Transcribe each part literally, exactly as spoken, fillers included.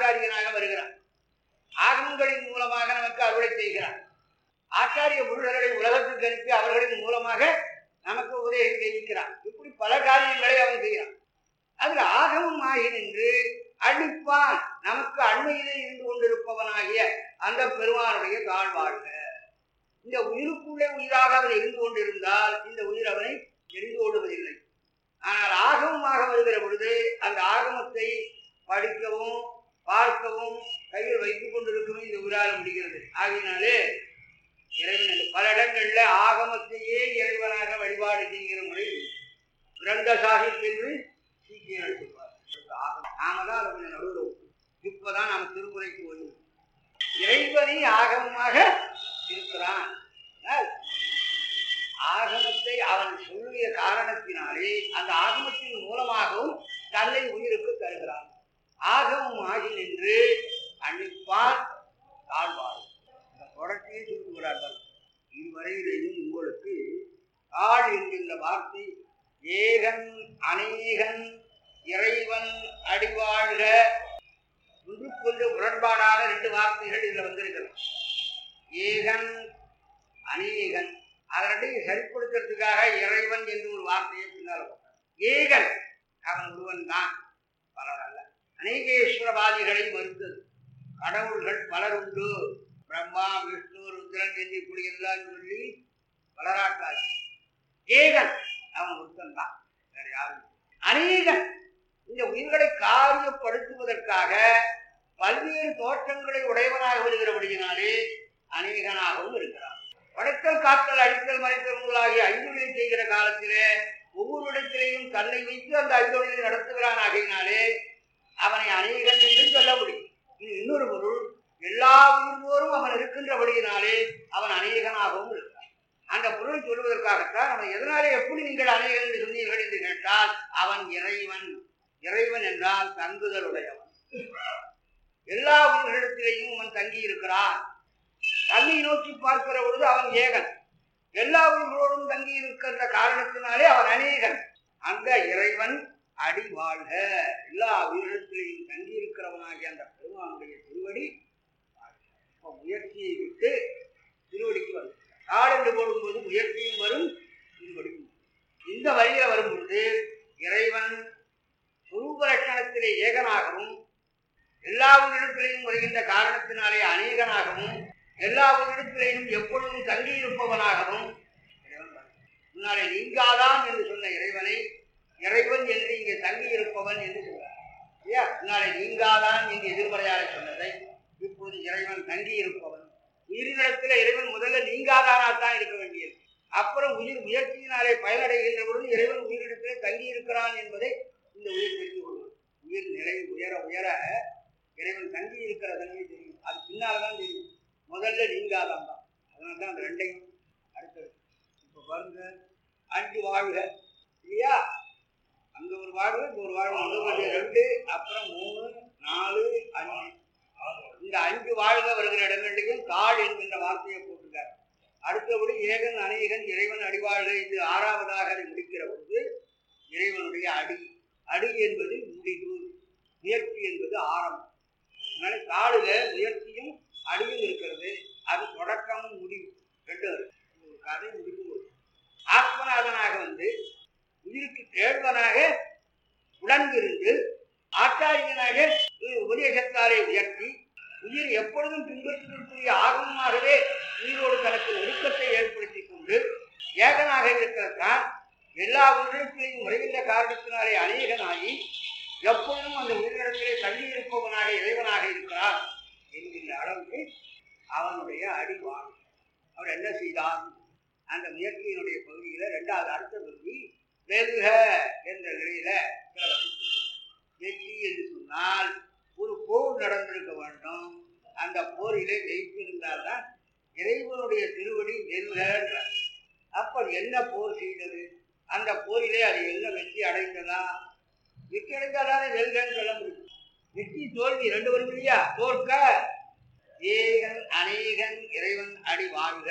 ஆச்சாரியனாக வருகிறான். ஆகமங்களின் மூலமாக நமக்கு அருளை செய்கிறான். ஆச்சாரிய புருஷர்களை உலகத்துக்கு அனுப்பி அவர்களின் மூலமாக நமக்கு உதயம் செய்கிறான். இப்படி பல காரியங்களை அவன் செய்கிறான். அதில் ஆகமம் ஆகி நின்று அழிப்பான் நமக்கு அண்மையிலே இருந்து கொண்டிருப்பவனாகிய அந்த பெருமானுடைய தாழ்வாழ்க. இந்த உயிருக்குள்ளே உயிராக அவன் இருந்து கொண்டிருந்தால் இந்த உயிர் அவனை எரிந்து கொள்வதில்லை. ஆனால் ஆகமமாக வருகிற பொழுது அந்த ஆகமத்தை படிக்கவும் பார்க்கவும் கையில் வைத்துக் கொண்டிருக்கவும் இந்த உயிரால் முடிகிறது. ஆகையினாலே இறைவன் என்று பல இடங்கள்ல ஆகமத்தையே இறைவனாக வழிபாடு செய்கிற முறை கிரந்த சாஹிப் என்று சீக்கியர்கள் சொல்வார். நாம தான் அதை கொஞ்சம் நடுவில் இப்பதான் நாம திருமுறைக்கு வருவோம். இறைவனை ஆகமமாக இருக்கிறான். ஆகமத்தை அவன் சொல்லிய காரணத்தினாலே அந்த ஆகமத்தின் மூலமாகவும் தன்னை உயிருக்கு தருகிறான். ஆகமம் ஆகி நின்று அழிப்பால் தாழ்வார். இந்த தொடர்ச்சியை சொல்லுகிறார்கள். இதுவரையிலேயும் உங்களுக்கு தாழ் என்கின்ற வார்த்தை ஏகன் அநேகன் இறைவன் அடிவாழ்க ஒன்றுக்கொன்று முரண்பாடான ரெண்டு வார்த்தைகள் இதுல வந்திருக்கிறது. ஏகன் அநேகன் அதை ரெண்டையும் சரிப்படுத்துறதுக்காக இறைவன் என்று ஒரு வார்த்தையை பின்னால் ஏகன் அவன் ஒருவன் தான், பலர் அல்ல. அநேகேஸ்வரவாதிகளை மறுத்தது. கடவுள்கள் பலர் உண்டு, பிரம்மா விஷ்ணு ருத்ரன் என்று இப்படி எல்லாம் சொல்லி பலராட்டாச்சு. ஏகன் அவன் ஒருத்தன் தான், வேற யாரும். அநேகன் இந்த உயிர்களை காரியப்படுத்துவதற்காக பல்வேறு தோற்றங்களை உடையவனாக வருகிறபடியினாலே அநேகனாகவும் இருக்கிறான். படைத்தல் காத்தல் அடித்தல் மறைத்தல் முதலாகிய ஐந்தொழிலை செய்கிற காலத்திலே ஒவ்வொரு இடத்திலேயும் தன்னை வைத்து அந்த ஐந்தொழிலை நடத்துகிறான். ஆகையினாலே அவனை அநேகன் என்று சொல்ல முடியும். இது இன்னொரு பொருள், எல்லா உயிர்வோரும் அவன் இருக்கின்றபடியினாலே அவன் அநேகனாகவும் இருக்கிறான். அந்த பொருளை சொல்வதற்காகத்தான் நம்ம எதனாலே எப்படி நீங்கள் அநேகன் என்று சொன்னீர்கள் என்று கேட்டால் அவன் இறைவன். இறைவன் என்றால் தங்குதலுடையவன். எல்லா உயிர்களிடத்திலேயும் அவன் தங்கி இருக்கிறான். தன்னை நோக்கி பார்க்கிற பொழுது அவன் ஏகன். எல்லா உயிர்களோடும் தங்கி இருக்கின்ற காரணத்தினாலே அவன் அநேகன். அந்த இறைவன் அடி வாழ்க. எல்லா உயிரிடத்திலையும் தங்கி இருக்கிறவனாகிய அந்த பெருமானுடைய திருவடி முயற்சியை விட்டு திருவடிக்கு வரும். நாள் என்று போடும்போது முயற்சியும் வரும், திருவடியும். இந்த வழியில வரும்பொழுது இறைவன் சுரூப லட்சணத்திலே ஏகனாகவும் எல்லா உயிரிடத்திலையும் வருகின்ற காரணத்தினாலே அநேகனாகவும் எல்லா உயிரிடத்திலையும் எப்பொழுதும் தங்கி இருப்பவனாகவும் முன்னாலே நீங்காதான் என்று சொன்ன இறைவனை இறைவன் என்று இங்கே தங்கி இருப்பவன் என்று சொன்னார். முன்னாலே நீங்காதான் என்று எதிர்மறையாக சொன்னதை இப்போது இறைவன் தங்கி இருப்பவன். உயிரினத்தில் இறைவன் முதல்ல நீங்காதானால் தான் இருக்க வேண்டியது. அப்புறம் உயிர் முயற்சியினாலே பயனடைகின்ற பொழுது இறைவன் உயிரிடத்திலே தங்கி இருக்கிறான் என்பதை இந்த உயிர் தெரிந்து கொள்வது. உயிர் நிலை உயர உயர இறைவன் தங்கி இருக்கிற தன்மை தெரியும். அது பின்னால்தான் தெரியும். முதல்ல நீங்காதான் தான். அதனால தான் அந்த ரெண்டையும் அடுத்தது. இப்போ பாருங்க, அஞ்சு வாழ்க இல்லையா? அங்க ஒரு வாழ்வு, இங்க ஒரு வாழ்வு. முதல் ரெண்டு, அப்புறம் மூணு, நாலு, அஞ்சு. இந்த அஞ்சு வாழ்க வருகிற இடங்களையும் தாழ் என்கின்ற வார்த்தையை போட்டிருக்கார். அடுத்தபடி ஏகன் அநேகன் இறைவன் அடிவாழ்க. இது ஆறாவதாக அதை முடிக்கிற பொழுது இறைவனுடைய அடி. அடி என்பது முடிவு, முயற்சி என்பது ஆரம்பம். அதனால தாளுல முயற்சியும் அடியும் இருக்கிறது. அது தொடக்கமும் முடிவு ரெண்டு ஒரு கதை முடிவு. ஆத்மநாதனாக வந்து உயிருக்கு தேர்வனாக உடன்பிருந்து ஆச்சாரியனாக உபதேசத்தாலே உயர்த்தி உயிர் எப்பொழுதும் பின்பற்றுவதற்குரிய ஆகமாகவே உயிரோடு தனக்கு நெருக்கத்தை ஏற்படுத்தி கொண்டு ஏகனாக இருக்கிறதான் எல்லா உயிரிழத்திலையும் வருகின்ற காரணத்தினாலே அநேகனாகி எப்பொழுதும் அந்த உயிரிழத்திலே தள்ளி இருப்பவனாக இறைவனாக இருக்கிறான் என்கின்ற அளவுக்கு அவனுடைய அடிவாள். அவர் என்ன செய்தான்? அந்த முயற்சியினுடைய பகுதியில இரண்டாவது அடுத்த பகுதி வெல்க என்ற நிலையில வெற்றி என்று சொன்னால் ஒரு போர் நடந்திருக்க வேண்டும். அந்த போரிலே ஜெயித்திருந்தால்தான் இறைவனுடைய திருவடி வெல்க என்றார். அப்ப என்ன போர் செய்தது? அந்த போரிலே அது என்ன வெற்றி அடைந்ததா? வெற்றி அடைந்தாதானே வெல்கன்னு சொல்ல முடியும். வெற்றி தோல்வி ரெண்டு வரும் இல்லையா? தோற்க ஏகன் அநேகன் இறைவன் அடி வாழ்க.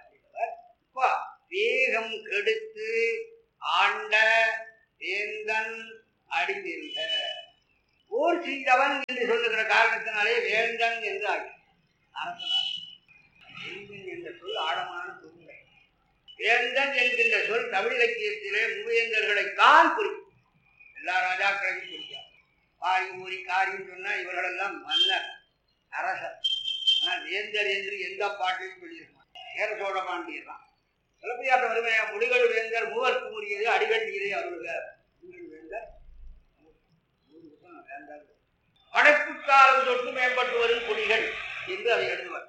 வேகம் கெடுத்து ஆண்ட வேந்தன் அடிநின்ற போர் செய்தவன் என்று சொல்லுகிற காரணத்தினாலே வேந்தன் என்று ஆகி அரசனார். வேந்தன் என்ற சொல் ஆழமான சொல்லை. வேந்தன் என்கின்ற சொல் தமிழ் இலக்கியத்திலே மூவேந்தர்களைத்தான் குறிக்கும். எல்லா ராஜாக்களையும் குறிக்காது. பாரி ஊரி காரின்னு சொன்னா இவர்களெல்லாம் மன்னர் அரசர். ஆனால் வேந்தர் என்று எந்த பாட்டையும் சொல்லியிருக்காங்க. சேர சோழ பாண்டியர் தான் சிலப்பதிகாரத்தை வறுமையா முடிகள் வேந்தர் மூவர்க்கு உரியது அடிகள் நீரை அருள்க. வேந்தர் படைப்பு காலம் தொட்டு மேம்பட்டு வரும் குடிகள் என்று அதை எழுதுவார்.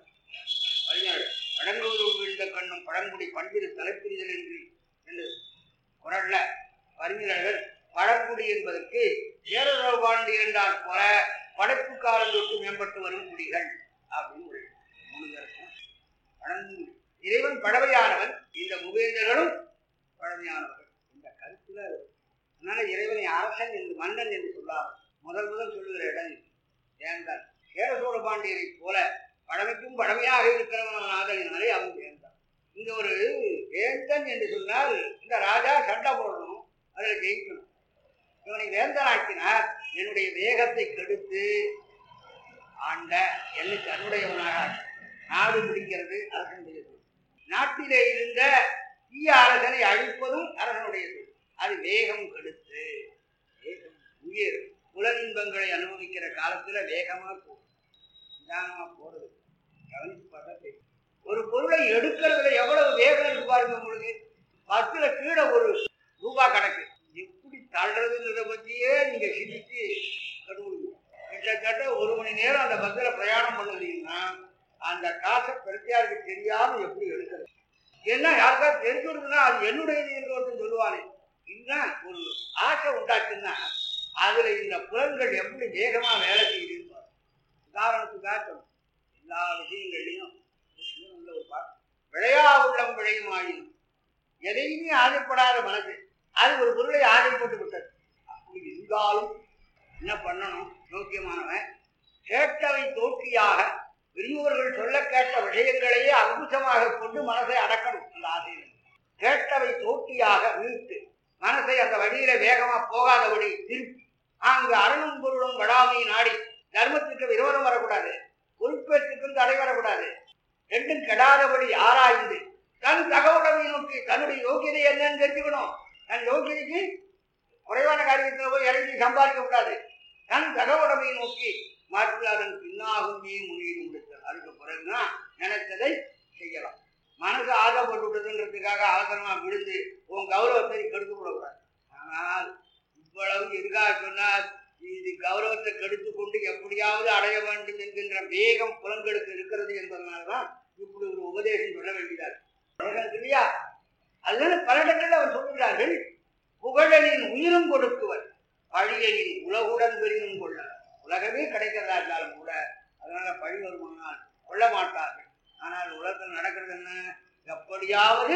வழங்குவதோடு விழுந்த கண்ணும் பழங்குடி பண்டிரு தலைப்பிரிதல் என்று என்று குரல்ல அறிஞர்கள் பழங்குடி என்பதற்கு சேரபாண்டி என்றால் போல படைப்பு காலம் தொட்டு மேம்பட்டு வரும் குடிகள் அப்படின்னு மூணு தரப்பும் பழங்குடி. இறைவன் பழமையானவன், இந்த மூவேந்தர்களும் பழமையானவர்கள். இந்த கருத்துல அதனால இறைவனை அரசன் என்று மன்னன் என்று சொல்லாமல் முதல் முதல் சொல்லுகிற இடம் வேந்தார். சேர சோழ பாண்டியரை போல பழமைக்கும் பழமையாக இருக்கிறவன் ஆதலினாலே அவன் வேந்தான். இங்க ஒரு வேந்தன் என்று சொன்னால் இந்த ராஜா சண்டை போடணும், அதில் ஜெயிக்கணும். இவனை வேந்தனாக்கினார். என்னுடைய வேகத்தை கெடுத்து ஆண்ட என்னை தன்னுடையவனாக நாடு பிடிக்கிறது அரசனுடைய தொழில். நாட்டிலே இருந்த தீய அரசனை அழிப்பதும் அரசனுடைய தொழில். அது வேகம் கெடுத்து வேகம் உயிர் புலனின்பங்களை அனுபவிக்கிற காலத்துல வேகமா போகும், நிதானமா போறது. கவனித்து பார்த்தா தெரியும். ஒரு பொருளை எடுக்கிறதுல எவ்வளவு வேகம் இருக்கு பாருங்க. உங்களுக்கு பஸ்ல கீழே ஒரு ரூபா கணக்கு எப்படி தள்ளுறதுன்றத பத்தியே நீங்க சிந்திச்சு கண்டுபிடிங்க. கிட்டத்தட்ட ஒரு மணி நேரம் அந்த பஸ்ல பிரயாணம் பண்ணுறீங்கன்னா அந்த காசை பிரத்தியாருக்கு தெரியாம எப்படி எடுக்கிறது. ஏன்னா யாருக்காவது தெரிஞ்சு கொடுக்குன்னா அது என்னுடையது என்று ஒருத்தன் சொல்லுவானே. இதுதான் ஒரு ஆசை உண்டாச்சுன்னா அதுல இந்த புலன்கள் எப்படி வேகமா வேலை செய்யுதுன்னு பாருங்க. உதாரணத்துக்காக எல்லா விஷயங்கள்லையும் உள்ள ஒரு பாட்டு, விளையா உள்ளம் விளையும் ஆயினும் எதையுமே ஆசைப்படாத மனசு அது ஒரு பொருளை ஆசைப்பட்டு விட்டது. அப்படி இருந்தாலும் என்ன பண்ணணும்? யோக்கியமானவன் கேட்டவை தோற்றியாக பெரியோர்கள் சொல்ல கேட்ட விஷயங்களையே அங்குசமாக கொண்டு மனசை அடக்கணும். அந்த ஆசையில் கேட்டவை தோற்றியாக மீட்டு மனசை அந்த வழியில வேகமா போகாதபடி திருப்பி அங்கு அரணும் பொருளும் வடாமை நாடி தர்மத்துக்கு விரோதம் வரக்கூடாது, பொறுப்பேற்றுக்கும் தடை வரக்கூடாது. ரெண்டும் கெடாதபடி ஆராய்ந்து தன் தகவலை நோக்கி தன்னுடைய யோகியதை என்னன்னு தெரிஞ்சுக்கணும். தன் யோகியதைக்கு குறைவான காரியத்தில் போய் இறங்கி சம்பாதிக்க கூடாது. தன் தகவலை நோக்கி மாற்று அதன் பின்னாகுமே முன்னேறி முடித்தல். அதுக்கு பிறகுதான் நினைத்ததை செய்யலாம். மனசு ஆசைப்பட்டு விட்டதுன்றதுக்காக அவசரமா விழுந்து உன் கௌரவத்தை கெடுத்து விடக்கூடாது. ஆனால் இவ்வளவு எதுக்காக சொன்னால் இது கௌரவத்தை கெடுத்து கொண்டு எப்படியாவது அடைய வேண்டும் என்கின்ற வேகம் புலன்களுக்கு இருக்கிறது என்பதனால்தான் இப்படி ஒரு உபதேசம் சொல்ல வேண்டியதாக இல்லையா? அதனால பல இடங்களில் அவர் சொல்லுகிறார்கள், புகழனின் உயிரும் கொடுக்குவர் பழியனின் உலகுடன் பெரிதும் கொள்ள. உலகமே கிடைக்கிறதா இருந்தாலும் கூட அதனால பழி வருமானால் கொள்ள மாட்டார்கள். ஆனால் உலகத்தில் நடக்கிறது என்ன? எப்படியாவது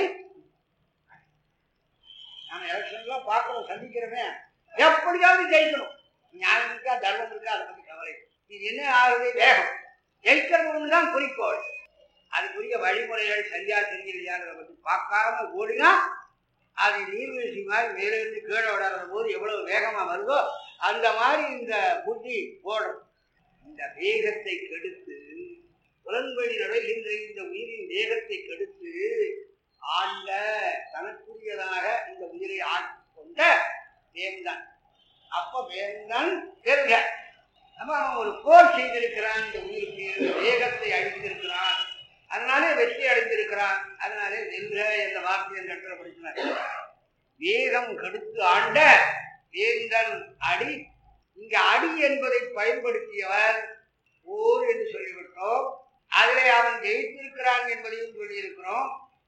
நாம எலெக்ஷன்லாம் பார்க்கிறோம், சந்திக்கிறோமே, எப்படியாவது ஜெயிக்கணும். நியாயம் இருக்கா, தர்மம் இருக்கா, அதை பற்றி கவலை. இது என்ன ஆகுது? வேகம். ஜெயிக்கிறது தான் குறிக்கோள். அதுக்குரிய வழிமுறைகள் சரியா தெரியலையாங்கிறத பற்றி பார்க்காம ஓடினா அது நீர்வீழ்ச்சி மாதிரி மேலிருந்து கீழே விடாத போது எவ்வளவு வேகமா வருதோ அந்த மாதிரி இந்த புத்தி ஓடும். இந்த வேகத்தை கெடுத்து புலன்வழி நடைகின்ற இந்த உயிரின் வேகத்தை கெடுத்து ஆண்ட தனக்குரியதாக இந்த உயிரை ஆட்கொண்ட வேந்தன். அப்ப வேந்தன் பெருக நம்ம ஒரு போர் செய்திருக்கிறான், இந்த உயிருக்கு வேகத்தை அழிந்திருக்கிறான், அதனாலே வெற்றி அடைந்திருக்கிறான். அதனாலே வெல்க என்ற வார்த்தையை கற்ற படிக்கிறார். வேகம் கெடுத்து ஆண்ட வேந்தன் அடி. இங்க அடி என்பதை பயன்படுத்தியவர் போர் என்று சொல்லிவிட்டோம். அதிலே அவன் ஜெயித்திருக்கிறான் என்பதையும் சொல்லியிருக்கிறோம்.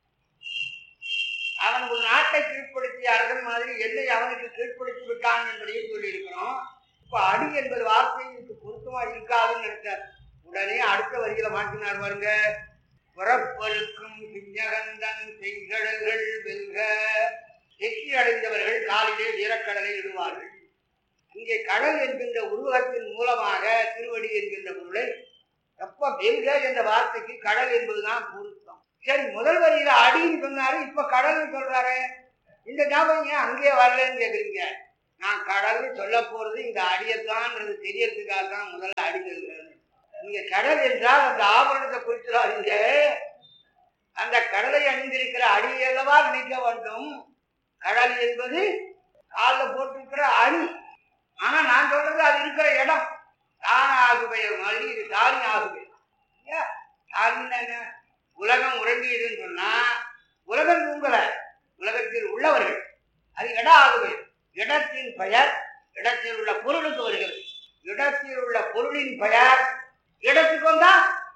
அவன் ஒரு நாட்டை கீழ்ப்படுத்திய அரசன் மாதிரி என்னை அவனுக்கு கீழ்ப்படுத்தி விட்டான் என்பதையும் சொல்லியிருக்கிறோம். இப்ப அடி என்பது வார்த்தை இதுக்கு பொருத்தமா இருக்காதுன்னு நினைச்சார். உடனே அடுத்த வரியில மாற்றினார் பாருங்க. புறப்பருக்கும் பிஞ்சகந்தன் செங்கடல்கள் வெல்க. வெற்றி அடைந்தவர்கள் காலிலே வீரக்கடலை இடுவார்கள். இங்கே கடல் என்கின்ற உருவகத்தின் மூலமாக திருவடி என்கின்ற பொருளை எப்ப வெல்க என்ற வார்த்தைக்கு கடல் என்பதுதான் பொருத்தம். சரி, முதல் வரியில அடின்னு சொன்னாரு, இப்ப கடல்னு சொல்றாரு. இந்த ஞாபகம் ஏன் அங்கேயே வரலன்னு கேக்குறீங்க. நான் கடல்னு சொல்ல போறது இந்த அடியத்தான்றது தெரியறதுக்காக தான் முதல்ல அடி சொல்கிறேன். நீங்க கடல் என்றால் அந்த ஆபரணத்தை குறிக்கிறாருங்க. அந்த கடலை அணிந்திருக்கிற அடியல்லவா நினைக்க வேண்டும். கடல் என்பது காலில் போட்டிருக்கிற அணி. ஆனா நான் சொல்றது அது இருக்கிற இடம். தான ஆகுபெயர் மாதிரி இது தானி ஆகுபெயர். தானின்னா உலகம் உறங்கியதுன்னு சொன்னா உலகம் தூங்கல, உலகத்தில் உள்ளவர்கள். அது இட ஆகுபெயர். இடத்தின் பெயர் இடத்தில் உள்ள பொருளுக்கு வருகிறது. இடத்தில் உள்ள பொருளின் பெயர் இடத்துக்கு வந்தா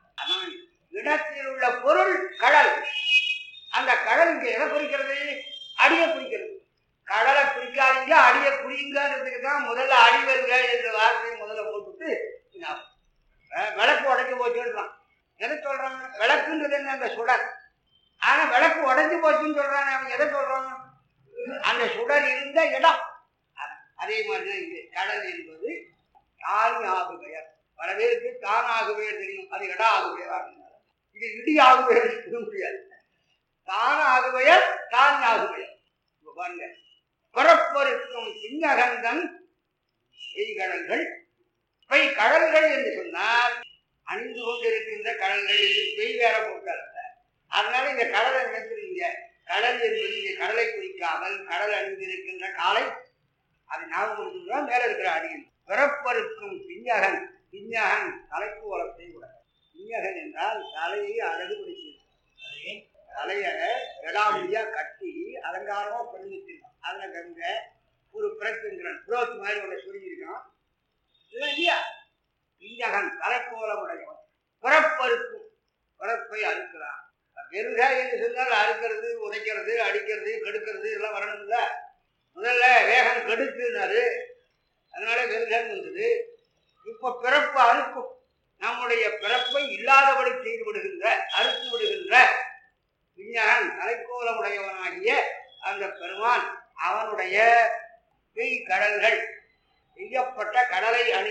இடத்தில் உள்ள பொருள் கடல். அந்த கடல் இங்க எதை குறிக்கிறது? அடியை குறிக்கிறது. கடலை குறிக்காதீங்க, அடியை குறிங்கிறதுக்கு தான் முதல்ல அடிவருக என்ற வார்த்தையை முதல்ல போட்டுட்டு விளக்கு உடைஞ்சு போச்சுன்றான். எதை சொல்றாங்க? விளக்குன்றது என்ன? அந்த சுடர். ஆனா விளக்கு உடைஞ்சு போச்சுன்னு சொல்றாங்க. அவன் எதை சொல்றாங்க? அந்த சுடர் இருந்த இடம். அதே மாதிரிதான் இங்கே கடல் என்பது தானி ஆகுபெயர். பல பேருக்கு தான் ஆகுபெயர் தெரியும், அது இட ஆகுபெயரா. இது இடி ஆகுபெயர் சொல்ல முடியாது. தான ஆகுபெயர் தானி ஆகுபெயர். பாருங்க, புறப்பொருக்கும் பின்னகந்தன் பெய்கடல்கள். பெய் கடல்கள் என்று சொன்னால் அணிந்து கொண்டிருக்கின்ற கடல்கள் என்று பெய் வேற போட்டார். அதனால இந்த கடலை நினைக்கிறீங்க. கடல் என்பது இங்கே கடலை குறிக்காமல் கடல் அணிந்திருக்கின்ற காலை அது ஞாபகம் மேல இருக்கிற அடியில். பிறப்பருக்கும் பிஞ்சகன். பிஞ்சகன் தலைக்கோலத்தை கூட. பிஞ்சகன் என்றால் தலையை அழகுபடுத்தி தலையை விடாமடியா கட்டி அலங்காரமா பண்ணிருக்கான். அதுல கங்க ஒரு பிறப்புங்கிறான். புரோத்து மாதிரி ஒன்று சொல்லியிருக்கான் இல்லையா? பிஞ்சகன் தலைக்கோலம் உடையவன். பிறப்பருக்கும் பிறப்பை அறுக்கிறான். வெறுக என்று சொன்னால் அறுக்கிறது, உதைக்கிறது, அடிக்கிறது, கெடுக்கிறது இதெல்லாம் வரணும் இல்ல. முதல்ல வேகம் கெடுக்குனாரு, அதனால வெறுகன் வந்தது. இப்ப பிறப்பு அறுக்கும். நம்முடைய பிறப்பை இல்லாதபடி செய்து விடுகின்ற, அறுத்து விடுகின்ற விஞ்ஞான் தலைக்கோலம் உடையவனாகிய அந்த பெருமான் அவனுடைய பெய் கடல்கள் செய்யப்பட்ட கடலை அணி